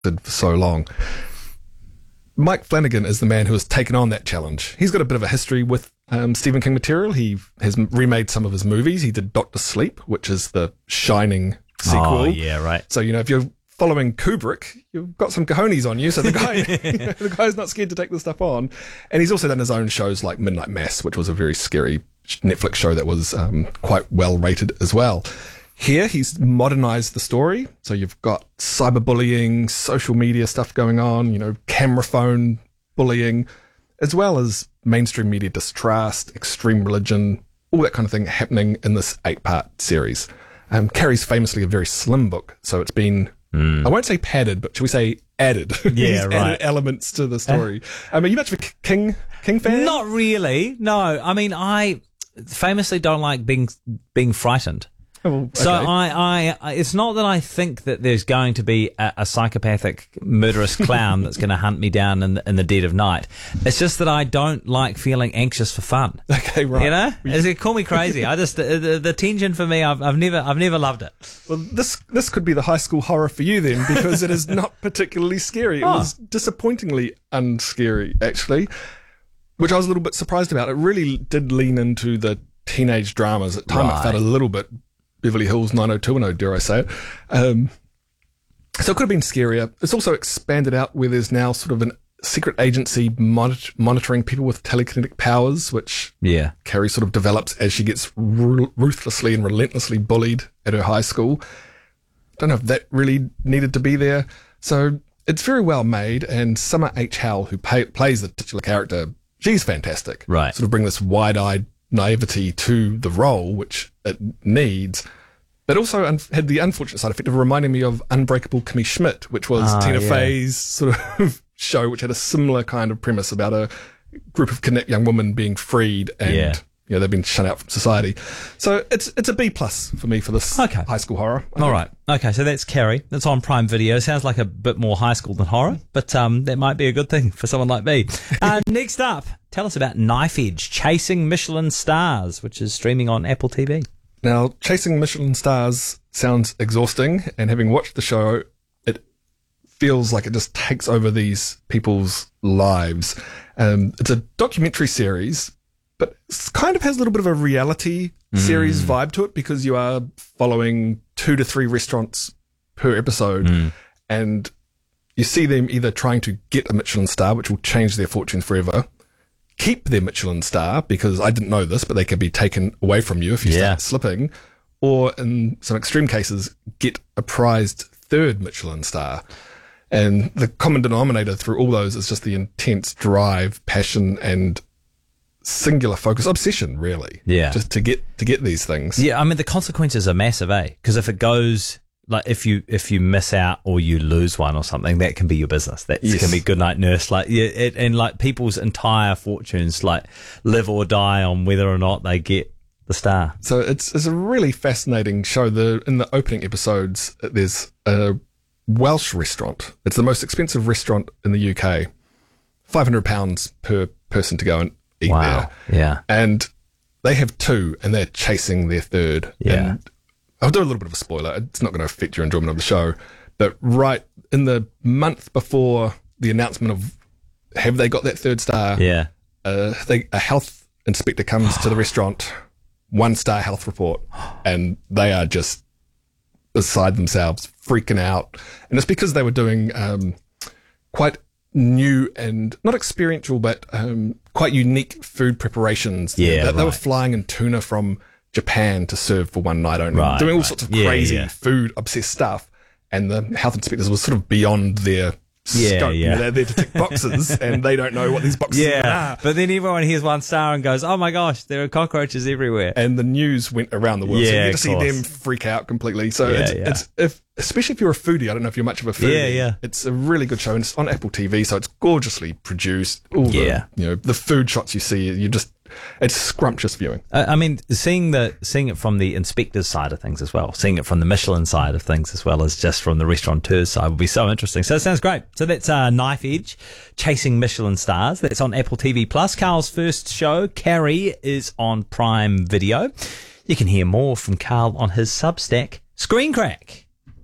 did for so long. Mike Flanagan is the man who has taken on that challenge. He's got a bit of a history with Stephen King material. He has remade some of his movies. He did Dr. Sleep, which is the Shining sequel. Oh, yeah, right. So, if you're following Kubrick, you've got some cojones on you. So the guy, the guy's not scared to take this stuff on. And he's also done his own shows like Midnight Mass, which was a very scary Netflix show that was quite well rated as well. Here, he's modernized the story. So you've got cyberbullying, social media stuff going on, camera phone bullying, as well as mainstream media distrust, extreme religion, all that kind of thing happening in this 8-part series. Carrie's famously a very slim book, so it's been, I won't say padded, but shall we say added? Yeah, right. Added elements to the story. Are you much of a King fan? Not really, no. I mean, I famously don't like being frightened. Oh, okay. So I it's not that I think that there's going to be a psychopathic murderous clown that's going to hunt me down in the dead of night. It's just that I don't like feeling anxious for fun. Okay, right. Call me crazy. I just the tension for me. I've never loved it. Well, this could be the high school horror for you then, because it is not particularly scary. It was disappointingly unscary, actually, which I was a little bit surprised about. It really did lean into the teenage dramas. At times it felt a little bit Beverly Hills 90210, dare I say it. So it could have been scarier. It's also expanded out where there's now sort of a secret agency monitoring people with telekinetic powers, which Carrie sort of develops as she gets ruthlessly and relentlessly bullied at her high school. Don't know if that really needed to be there. So it's very well made, and Summer H. Howell, who plays the titular character, she's fantastic. Right. Sort of bring this wide-eyed naivety to the role, which it needs, but also had the unfortunate side effect of reminding me of Unbreakable Kimmy Schmidt, which was Tina Fey's sort of show, which had a similar kind of premise about a group of kidnapped young women being freed and they've been shut out from society. So it's a B+ for me for this high school horror. All right. Okay, so that's Carrie. That's on Prime Video. Sounds like a bit more high school than horror, but that might be a good thing for someone like me. Next up, tell us about Knife Edge, Chasing Michelin Stars, which is streaming on Apple TV. Now, Chasing Michelin Stars sounds exhausting, and having watched the show, it feels like it just takes over these people's lives. It's a documentary series, but it kind of has a little bit of a reality series vibe to it, because you are following 2 to 3 restaurants per episode, and you see them either trying to get a Michelin star, which will change their fortunes forever, keep their Michelin star, because I didn't know this, but they can be taken away from you if you start slipping, or in some extreme cases, get a prized 3rd Michelin star. And the common denominator through all those is just the intense drive, passion, and singular focus, obsession, really. Yeah. Just to get these things. Yeah, I mean, the consequences are massive, Because if it goes, like, if you miss out or you lose one or something, that can be your business. That can be goodnight nurse. Like, and like people's entire fortunes, like, live or die on whether or not they get the star. So it's a really fascinating show. In the opening episodes, there's a Welsh restaurant. It's the most expensive restaurant in the UK. £500 per person to go and eat there. Yeah. And they have 2, and they're chasing their 3rd. Yeah. And I'll do a little bit of a spoiler. It's not going to affect your enjoyment of the show. But right in the month before the announcement of have they got that 3rd star, a health inspector comes to the restaurant, 1-star health report, and they are just beside themselves, freaking out. And it's because they were doing quite new and not experiential, but quite unique food preparations. They were flying in tuna from Japan to serve for one night only, doing all sorts of crazy food obsessed stuff. And the health inspectors were sort of beyond their scope. They're there to tick boxes, and they don't know what these boxes are. But then everyone hears 1 star and goes, "Oh my gosh, there are cockroaches everywhere!" And the news went around the world, so you get to see them freak out completely. So it's especially if you're a foodie. I don't know if you're much of a foodie. It's a really good show, and it's on Apple TV, so it's gorgeously produced. All the food shots you see, it's scrumptious viewing. I mean, seeing it from the inspector's side of things as well, seeing it from the Michelin side of things as well as just from the restaurateur's side would be so interesting. So it sounds great. So that's Knife Edge, Chasing Michelin Stars. That's on Apple TV+. Carl's first show, Carrie, is on Prime Video. You can hear more from Carl on his Substack, Screen Crack.